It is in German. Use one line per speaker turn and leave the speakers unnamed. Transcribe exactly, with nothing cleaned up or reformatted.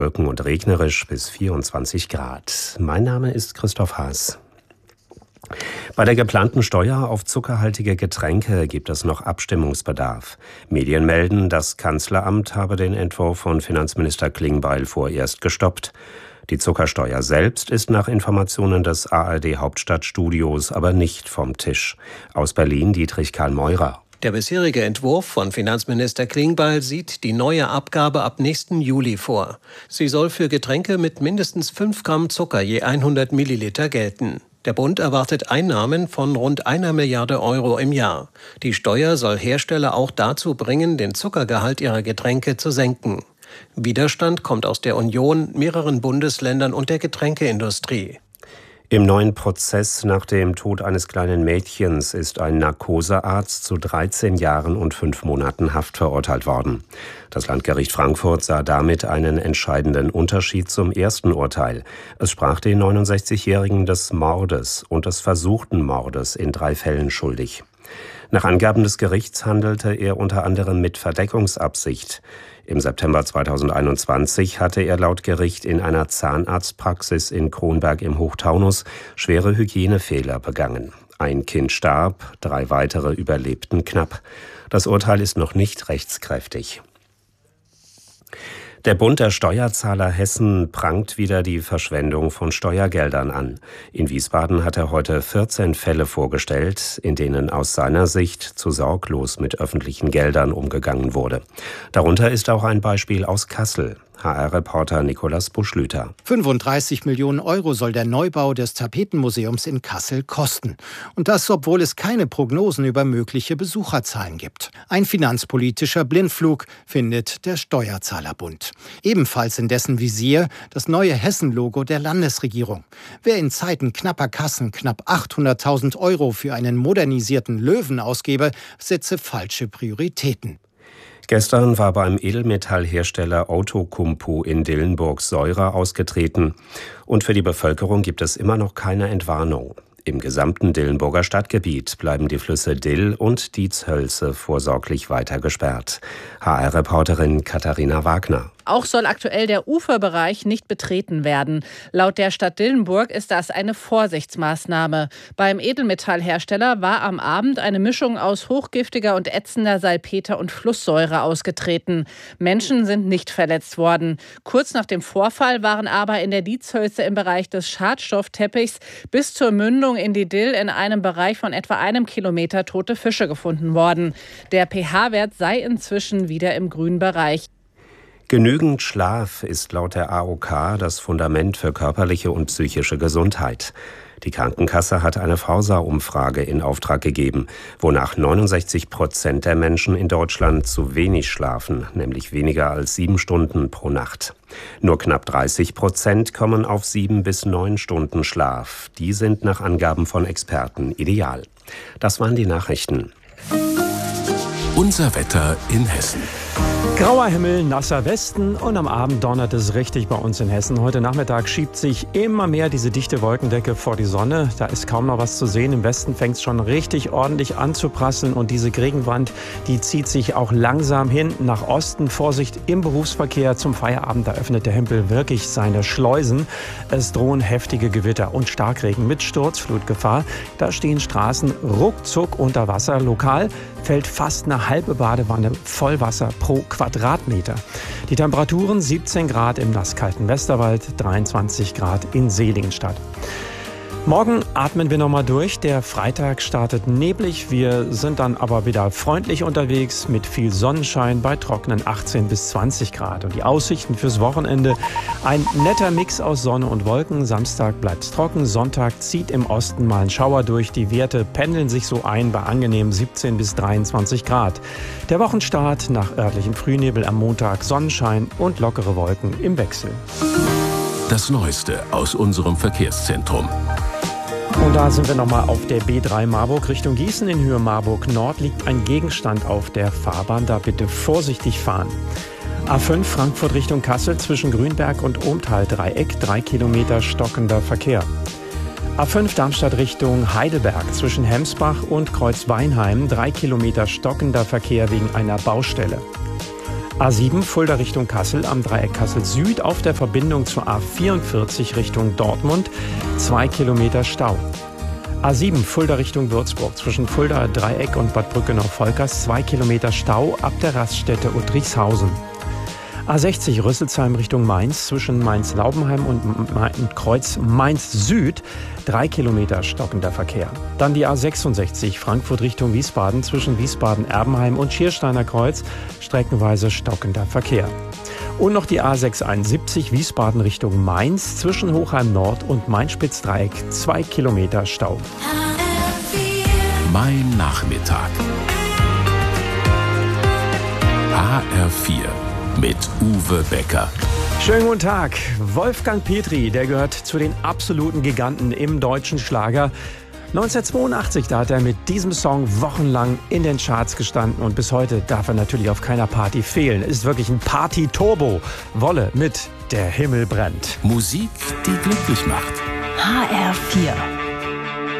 Wolken und regnerisch bis vierundzwanzig Grad. Mein Name ist Christoph Haas. Bei der geplanten Steuer auf zuckerhaltige Getränke gibt es noch Abstimmungsbedarf. Medien melden, das Kanzleramt habe den Entwurf von Finanzminister Klingbeil vorerst gestoppt. Die Zuckersteuer selbst ist nach Informationen des A R D-Hauptstadtstudios aber nicht vom Tisch. Aus Berlin Dietrich Karl Meurer.
Der bisherige Entwurf von Finanzminister Klingbeil sieht die neue Abgabe ab nächsten Juli vor. Sie soll für Getränke mit mindestens fünf Gramm Zucker je hundert Milliliter gelten. Der Bund erwartet Einnahmen von rund einer Milliarde Euro im Jahr. Die Steuer soll Hersteller auch dazu bringen, den Zuckergehalt ihrer Getränke zu senken. Widerstand kommt aus der Union, mehreren Bundesländern und der Getränkeindustrie.
Im neuen Prozess nach dem Tod eines kleinen Mädchens ist ein Narkosearzt zu dreizehn Jahren und fünf Monaten Haft verurteilt worden. Das Landgericht Frankfurt sah damit einen entscheidenden Unterschied zum ersten Urteil. Es sprach den neunundsechzigjährigen des Mordes und des versuchten Mordes in drei Fällen schuldig. Nach Angaben des Gerichts handelte er unter anderem mit Verdeckungsabsicht. Im September zweitausendeinundzwanzig hatte er laut Gericht in einer Zahnarztpraxis in Kronberg im Hochtaunus schwere Hygienefehler begangen. Ein Kind starb, drei weitere überlebten knapp. Das Urteil ist noch nicht rechtskräftig. Der Bund der Steuerzahler Hessen prangt wieder die Verschwendung von Steuergeldern an. In Wiesbaden hat er heute vierzehn Fälle vorgestellt, in denen aus seiner Sicht zu sorglos mit öffentlichen Geldern umgegangen wurde. Darunter ist auch ein Beispiel aus Kassel. H R-Reporter Nikolaus Buschlüter.
fünfunddreißig Millionen Euro soll der Neubau des Tapetenmuseums in Kassel kosten. Und das, obwohl es keine Prognosen über mögliche Besucherzahlen gibt. Ein finanzpolitischer Blindflug, findet der Steuerzahlerbund. Ebenfalls in dessen Visier das neue Hessen-Logo der Landesregierung. Wer in Zeiten knapper Kassen knapp achthunderttausend Euro für einen modernisierten Löwen ausgebe, setze falsche Prioritäten.
Gestern war beim Edelmetallhersteller Outokumpu in Dillenburg Säure ausgetreten. Und für die Bevölkerung gibt es immer noch keine Entwarnung. Im gesamten Dillenburger Stadtgebiet bleiben die Flüsse Dill und Dietshölze vorsorglich weiter gesperrt. H R-Reporterin Katharina Wagner.
Auch soll aktuell der Uferbereich nicht betreten werden. Laut der Stadt Dillenburg ist das eine Vorsichtsmaßnahme. Beim Edelmetallhersteller war am Abend eine Mischung aus hochgiftiger und ätzender Salpeter- und Flusssäure ausgetreten. Menschen sind nicht verletzt worden. Kurz nach dem Vorfall waren aber in der Dietshölze im Bereich des Schadstoffteppichs bis zur Mündung in die Dill in einem Bereich von etwa einem Kilometer tote Fische gefunden worden. Der pH-Wert sei inzwischen wieder im grünen Bereich.
Genügend Schlaf ist laut der A O K das Fundament für körperliche und psychische Gesundheit. Die Krankenkasse hat eine Forsa-Umfrage in Auftrag gegeben, wonach neunundsechzig Prozent der Menschen in Deutschland zu wenig schlafen, nämlich weniger als sieben Stunden pro Nacht. Nur knapp dreißig Prozent kommen auf sieben bis neun Stunden Schlaf. Die sind nach Angaben von Experten ideal. Das waren die Nachrichten.
Unser Wetter in Hessen.
Grauer Himmel, nasser Westen und am Abend donnert es richtig bei uns in Hessen. Heute Nachmittag schiebt sich immer mehr diese dichte Wolkendecke vor die Sonne. Da ist kaum noch was zu sehen. Im Westen fängt es schon richtig ordentlich an zu prasseln. Und diese Regenwand, die zieht sich auch langsam hin nach Osten. Vorsicht im Berufsverkehr zum Feierabend. Da öffnet der Himmel wirklich seine Schleusen. Es drohen heftige Gewitter und Starkregen mit Sturzflutgefahr. Da stehen Straßen ruckzuck unter Wasser. Lokal fällt fast eine halbe Badewanne Vollwasser pro Quadratmeter. Die Temperaturen siebzehn Grad im nasskalten Westerwald, dreiundzwanzig Grad in Seligenstadt. Morgen atmen wir nochmal durch. Der Freitag startet neblig. Wir sind dann aber wieder freundlich unterwegs mit viel Sonnenschein bei trockenen achtzehn bis zwanzig Grad. Und die Aussichten fürs Wochenende: ein netter Mix aus Sonne und Wolken. Samstag bleibt es trocken. Sonntag zieht im Osten mal ein Schauer durch. Die Werte pendeln sich so ein bei angenehmen siebzehn bis dreiundzwanzig Grad. Der Wochenstart nach örtlichem Frühnebel am Montag, Sonnenschein und lockere Wolken im Wechsel.
Das Neueste aus unserem Verkehrszentrum.
Und da sind wir nochmal auf der B drei Marburg Richtung Gießen. In Höhe Marburg Nord liegt ein Gegenstand auf der Fahrbahn. Da bitte vorsichtig fahren. A fünf Frankfurt Richtung Kassel zwischen Grünberg und Ohmtal-Dreieck. Drei Kilometer stockender Verkehr. A fünf Darmstadt Richtung Heidelberg zwischen Hemsbach und Kreuzweinheim. Drei Kilometer stockender Verkehr wegen einer Baustelle. A sieben Fulda Richtung Kassel am Dreieck Kassel Süd auf der Verbindung zur A vierundvierzig Richtung Dortmund. Zwei Kilometer Stau. A sieben Fulda Richtung Würzburg zwischen Fulda Dreieck und Bad Brückenau-Volkers. Zwei Kilometer Stau ab der Raststätte Uttrichshausen. A sechzig Rüsselsheim Richtung Mainz zwischen Mainz-Laubenheim und Kreuz Mainz Süd. Drei Kilometer stockender Verkehr. Dann die A sechsundsechzig Frankfurt Richtung Wiesbaden zwischen Wiesbaden-Erbenheim und Schiersteiner Kreuz. Streckenweise stockender Verkehr. Und noch die A sechshunderteinundsiebzig Wiesbaden Richtung Mainz zwischen Hochheim Nord und Main-Spitz-Dreieck. Zwei Kilometer Stau.
Mein Nachmittag. H R vier mit Uwe Becker.
Schönen guten Tag. Wolfgang Petri, der gehört zu den absoluten Giganten im deutschen Schlager. neunzehnhundertzweiundachtzig, da hat er mit diesem Song wochenlang in den Charts gestanden und bis heute darf er natürlich auf keiner Party fehlen. Ist wirklich ein Party-Turbo. Wolle mit Der Himmel brennt.
Musik, die glücklich macht.
H R vier.